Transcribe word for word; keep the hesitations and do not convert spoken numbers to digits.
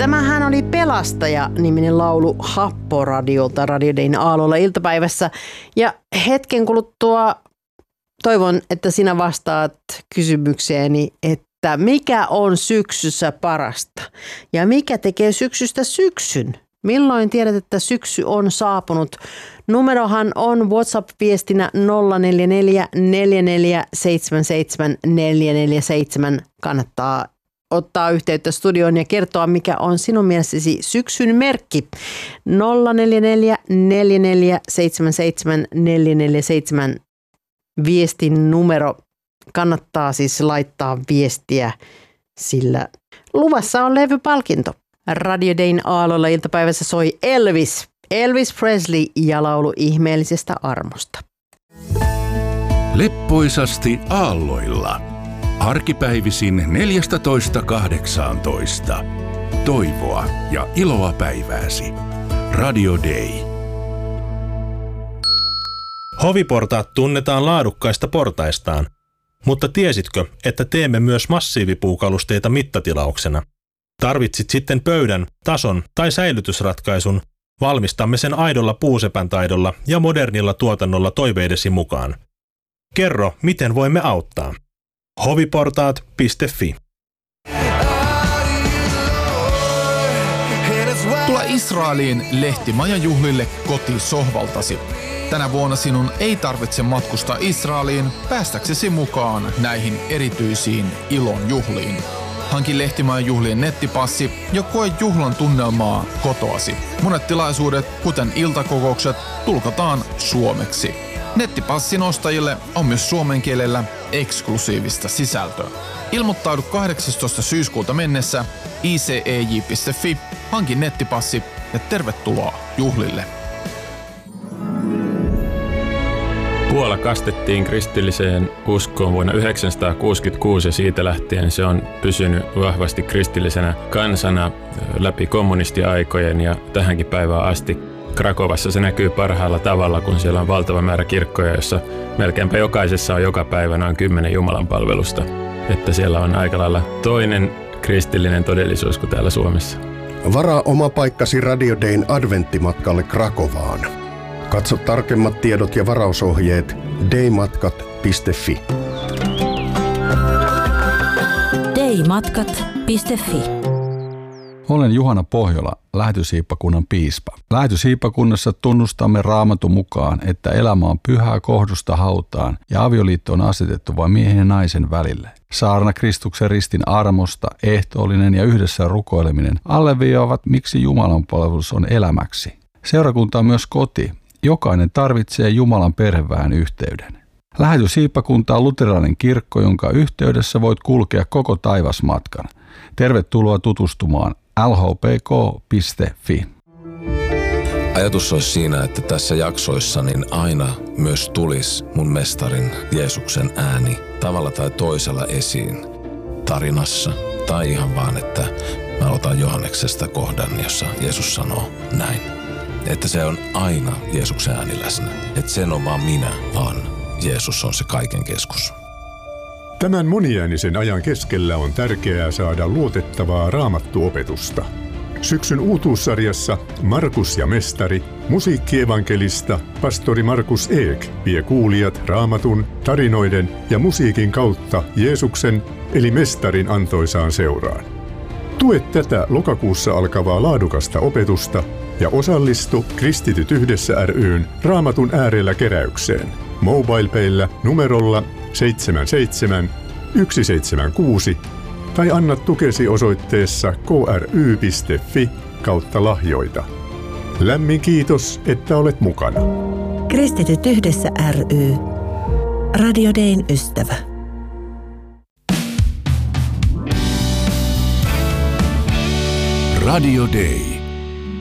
Tämähän oli Pelastaja-niminen laulu Happoradiolta Radio Dayn aallolla iltapäivässä. Ja hetken kuluttua toivon, että sinä vastaat kysymykseeni, että mikä on syksyssä parasta ja mikä tekee syksystä syksyn? Milloin tiedät, että syksy on saapunut? Numerohan on WhatsApp-viestinä nolla neljä neljä neljä neljä seitsemän seitsemän neljä neljä seitsemän. Kannattaa ottaa yhteyttä studioon ja kertoa, mikä on sinun mielestäsi syksyn merkki. nolla neljä neljä neljä neljä seitsemän seitsemän neljä neljä seitsemän viestin numero. Kannattaa siis laittaa viestiä, sillä luvassa on levypalkinto. Radio Dayn aallolla iltapäivässä soi Elvis, Elvis Presley ja laulu Ihmeellisestä armosta. Leppoisasti aalloilla. Arkipäivisin neljätoista kahdeksantoista. Toivoa ja iloa päivääsi. Radio Day. Hoviportaat tunnetaan laadukkaista portaistaan, mutta tiesitkö, että teemme myös massiivipuukalusteita mittatilauksena? Tarvitsit sitten pöydän, tason tai säilytysratkaisun, valmistamme sen aidolla puusepän taidolla ja modernilla tuotannolla toiveidesi mukaan. Kerro, miten voimme auttaa. hoviportaat piste fi. Tule Israeliin lehtimajajuhlille kotisohvaltasi. Tänä vuonna sinun ei tarvitse matkustaa Israeliin päästäksesi mukaan näihin erityisiin ilon juhliin. Hanki Lehtimajajuhlien nettipassi ja koe juhlan tunnelmaa kotoasi. Monet tilaisuudet, kuten iltakokoukset, tulkataan suomeksi. Nettipassin ostajille on myös suomen kielellä eksklusiivista sisältöä. Ilmoittaudu kahdeksastoista syyskuuta mennessä i c e j piste f i, hanki nettipassi ja tervetuloa juhlille. Puola kastettiin kristilliseen uskoon vuonna yhdeksänsataakuusikymmentäkuusi ja siitä lähtien se on pysynyt vahvasti kristillisenä kansana läpi kommunistiaikojen ja tähänkin päivään asti. Krakovassa se näkyy parhaalla tavalla, kun siellä on valtava määrä kirkkoja, jossa melkeinpä jokaisessa on joka päivä noin kymmenen Jumalan palvelusta. Että siellä on aika lailla toinen kristillinen todellisuus kuin täällä Suomessa. Varaa oma paikkasi Radio Dayn adventtimatkalle Krakovaan. Katso tarkemmat tiedot ja varausohjeet daymatkat piste fi. daymatkat piste fi. Olen Juhana Pohjola, Lähetysiippakunnan piispa. Lähetysiippakunnassa tunnustamme Raamatun mukaan, että elämä on pyhää kohdusta hautaan ja avioliitto on asetettu vain miehen ja naisen välille. Saarna Kristuksen ristin armosta, ehtoollinen ja yhdessä rukoileminen alleviivaavat, miksi Jumalan palvelus on elämäksi. Seurakunta on myös koti. Jokainen tarvitsee Jumalan perheväen yhteyden. Lähetysiippakunta on luterilainen kirkko, jonka yhteydessä voit kulkea koko taivasmatkan. Tervetuloa tutustumaan l h p k piste f i. Ajatus olisi siinä, että tässä jaksoissa niin aina myös tulisi mun mestarin Jeesuksen ääni tavalla tai toisella esiin tarinassa. Tai ihan vaan, että mä otan Johanneksesta kohdan, jossa Jeesus sanoo näin. Että se on aina Jeesuksen ääni läsnä. Että sen on vaan minä, vaan Jeesus on se kaiken keskus. Tämän moniäänisen ajan keskellä on tärkeää saada luotettavaa raamattuopetusta. Syksyn uutuussarjassa Markus ja mestari, musiikkievankelista, pastori Markus Eek vie kuulijat raamatun, tarinoiden ja musiikin kautta Jeesuksen eli mestarin antoisaan seuraan. Tue tätä lokakuussa alkavaa laadukasta opetusta ja osallistu Kristityt yhdessä ry:n Raamatun äärellä keräykseen. MobilePayllä numerolla seitsemän seitsemän yksi seitsemän kuusi tai anna tukesi osoitteessa k r y piste f i kautta lahjoita. Lämmin kiitos, että olet mukana. Kristityt yhdessä ry. Radio Dayn ystävä. Radio Day.